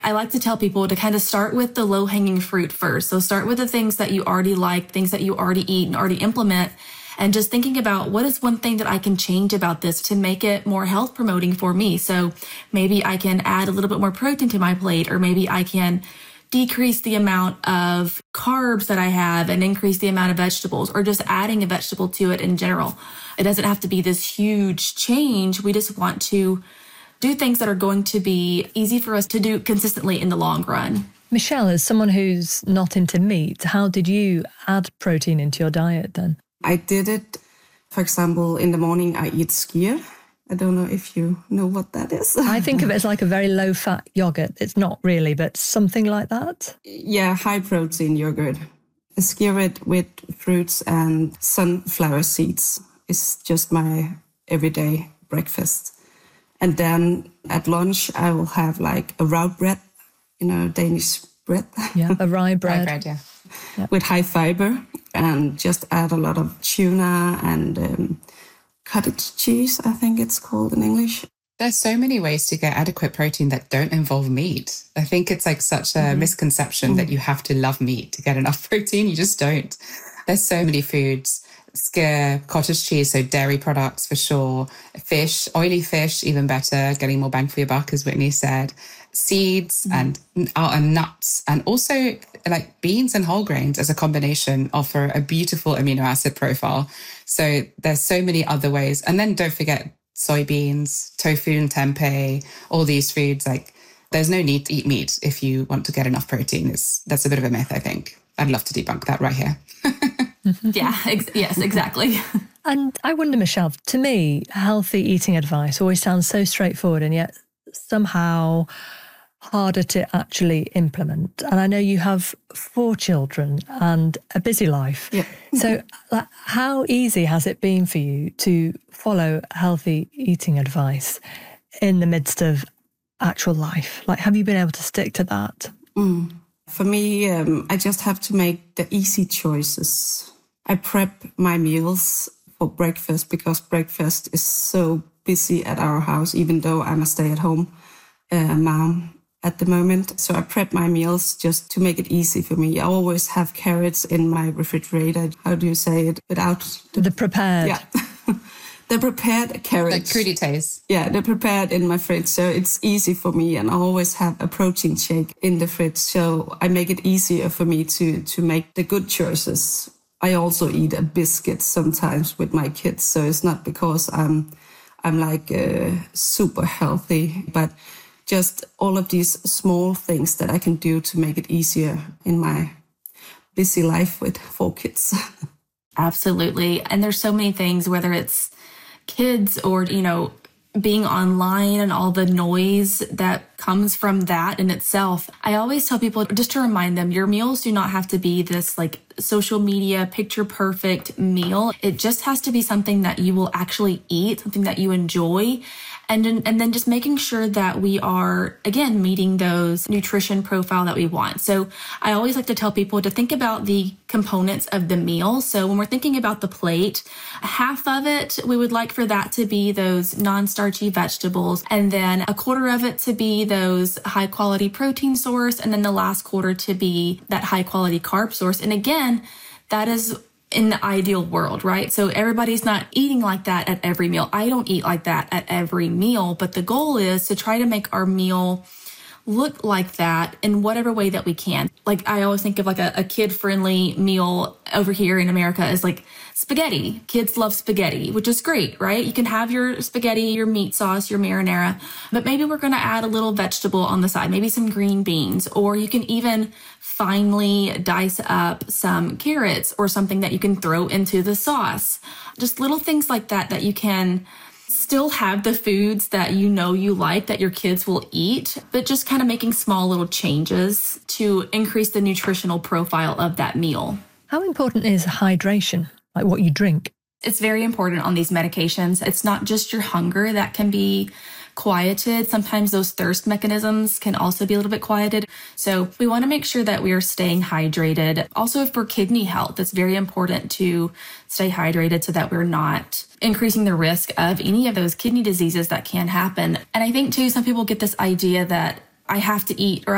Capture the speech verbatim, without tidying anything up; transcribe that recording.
I like to tell people to kind of start with the low-hanging fruit first. So start with the things that you already like, things that you already eat and already implement, and just thinking about what is one thing that I can change about this to make it more health promoting for me. So maybe I can add a little bit more protein to my plate, or maybe I can decrease the amount of carbs that I have and increase the amount of vegetables, or just adding a vegetable to it in general. It doesn't have to be this huge change. We just want to do things that are going to be easy for us to do consistently in the long run. Michelle, as someone who's not into meat, how did you add protein into your diet then? I did it, for example, in the morning I eat skyr. I don't know if you know what that is. I think of it as like a very low-fat yogurt. It's not really, but something like that. Yeah, high-protein yogurt. Skyr it with fruits and sunflower seeds is just my everyday breakfast. And then at lunch, I will have like a rye bread, you know, Danish bread. Yeah, a rye bread. Rye bread, yeah. yeah. With high fiber, and just add a lot of tuna and um, cottage cheese, I think it's called in English. There's so many ways to get adequate protein that don't involve meat. I think it's like such a mm-hmm. misconception mm-hmm. that you have to love meat to get enough protein. You just don't. There's so many foods. Skyr, cottage cheese, so dairy products for sure. Fish, oily fish, even better, getting more bang for your buck, as Whitney said. Seeds mm. and, uh, and nuts, and also like beans and whole grains as a combination offer a beautiful amino acid profile. So there's so many other ways. And then don't forget soybeans, tofu and tempeh, all these foods. Like there's no need to eat meat if you want to get enough protein. It's, that's a bit of a myth, I think. I'd love to debunk that right here. yeah, ex- yes, exactly. And I wonder, Michelle, to me, healthy eating advice always sounds so straightforward and yet somehow harder to actually implement. And I know you have four children and a busy life. Yeah. So like, how easy has it been for you to follow healthy eating advice in the midst of actual life? Like, have you been able to stick to that? Mm. For me, um, I just have to make the easy choices. I prep my meals for breakfast because breakfast is so busy at our house, even though I'm a stay-at-home uh, mom at the moment. So I prep my meals just to make it easy for me. I always have carrots in my refrigerator. How do you say it? Without the, the prepared. Yeah. They're prepared carrots. Like crudités. Yeah, they're prepared in my fridge. So it's easy for me. And I always have a protein shake in the fridge. So I make it easier for me to, to make the good choices. I also eat a biscuit sometimes with my kids. So it's not because I'm, I'm like uh, super healthy, but just all of these small things that I can do to make it easier in my busy life with four kids. Absolutely. And there's so many things, whether it's kids or, you know, being online and all the noise that comes from that in itself. I always tell people just to remind them, your meals do not have to be this like social media picture perfect meal. It just has to be something that you will actually eat, something that you enjoy. And, and then just making sure that we are, again, meeting those nutrition profile that we want. So I always like to tell people to think about the components of the meal. So when we're thinking about the plate, half of it, we would like for that to be those non-starchy vegetables. And then a quarter of it to be those high quality protein source. And then the last quarter to be that high quality carb source. And again, that is in the ideal world, right? So everybody's not eating like that at every meal. I don't eat like that at every meal, but the goal is to try to make our meal look like that in whatever way that we can. Like I always think of like a, a kid-friendly meal over here in America is like spaghetti. Kids love spaghetti, which is great, right? You can have your spaghetti, your meat sauce, your marinara, but maybe we're going to add a little vegetable on the side, maybe some green beans, or you can even finely dice up some carrots or something that you can throw into the sauce. Just little things like that that you can still have the foods that you know you like, that your kids will eat, but just kind of making small little changes to increase the nutritional profile of that meal. How important is hydration, like what you drink? It's very important on these medications. It's not just your hunger that can be quieted. Sometimes those thirst mechanisms can also be a little bit quieted. So we want to make sure that we are staying hydrated. Also for kidney health, it's very important to stay hydrated so that we're not increasing the risk of any of those kidney diseases that can happen. And I think too, some people get this idea that I have to eat or